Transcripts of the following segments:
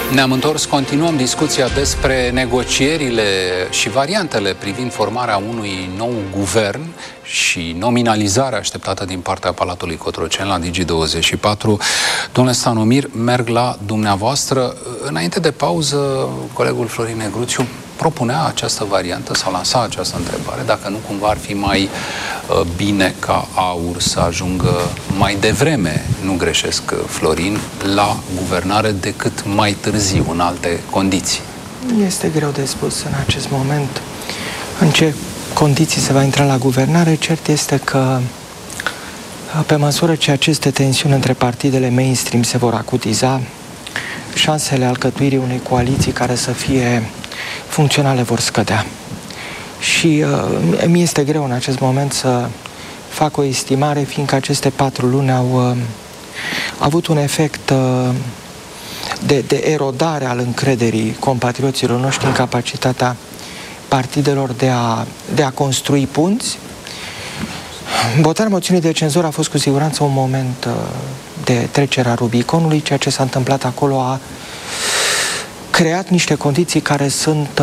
Ne-am întors, continuăm discuția despre negocierile și variantele privind formarea unui nou guvern și nominalizarea așteptată din partea Palatului Cotroceni la Digi24. Domnule Stanomir, merg la dumneavoastră. Înainte de pauză, colegul Florin Negruțiu propunea această variantă sau lansa această întrebare, dacă nu cumva ar fi mai bine ca AUR să ajungă mai devreme, nu greșesc, Florin, la guvernare decât mai târziu, în alte condiții. Este greu de spus în acest moment în ce condiții se va intra la guvernare. Cert este că pe măsură ce aceste tensiuni între partidele mainstream se vor acutiza, șansele alcătuirii unei coaliții care să fie funcționale vor scădea. Și mi este greu în acest moment să fac o estimare, fiindcă aceste 4 luni au avut un efect de erodare al încrederii compatrioților noștri în capacitatea partidelor de a construi punți. Votarea moțiunii de cenzură a fost cu siguranță un moment de trecere a Rubiconului. Ceea ce s-a întâmplat acolo a creat niște condiții care sunt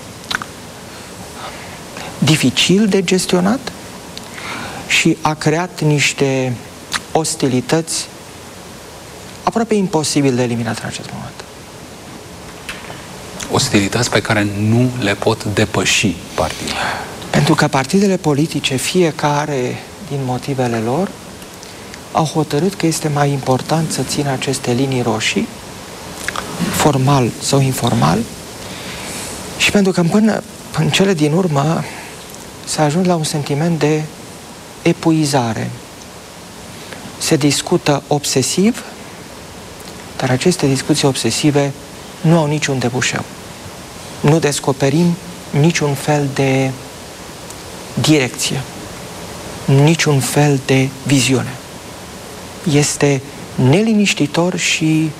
dificil de gestionat și a creat niște ostilități aproape imposibil de eliminat în acest moment. Ostilități pe care nu le pot depăși partidele. Pentru că partidele politice, fiecare din motivele lor, au hotărât că este mai important să țină aceste linii roșii, formal sau informal, și pentru că până în cele din urmă s-a ajuns la un sentiment de epuizare. Se discută obsesiv, dar aceste discuții obsesive nu au niciun debușeu. Nu descoperim niciun fel de direcție, niciun fel de viziune. Este neliniștitor și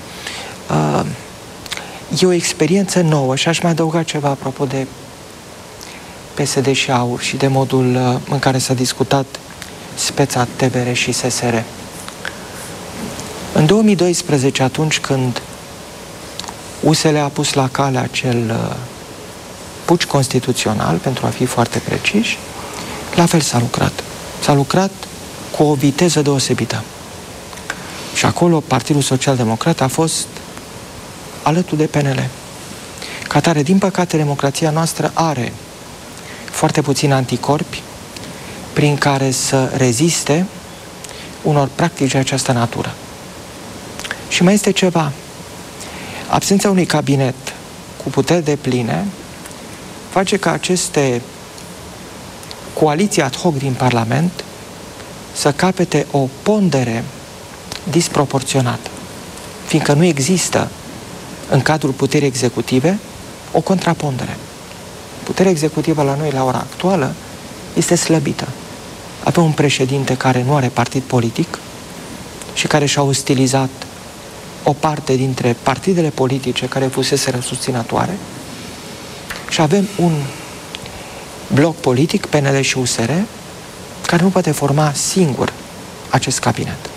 e o experiență nouă. Și aș mai adăuga ceva apropo de PSD și AUR și de modul în care s-a discutat speța TVR și SSR. În 2012, atunci când USL a pus la cale acel puci constituțional, pentru a fi foarte preciși, la fel s-a lucrat. S-a lucrat cu o viteză deosebită. Și acolo Partidul Social Democrat a fost alături de PNL. Ca atare, din păcate, democrația noastră are foarte puțini anticorpi prin care să reziste unor practici de această natură. Și mai este ceva. Absența unui cabinet cu puteri depline face ca aceste coaliții ad hoc din Parlament să capete o pondere disproporționată, fiindcă nu există în cadrul puterii executive o contrapondere. Puterea executivă la noi, la ora actuală, este slăbită. Avem un președinte care nu are partid politic și care și-a ostilizat o parte dintre partidele politice care fuseseră susținătoare, și avem un bloc politic, PNL și USR, care nu poate forma singur acest cabinet.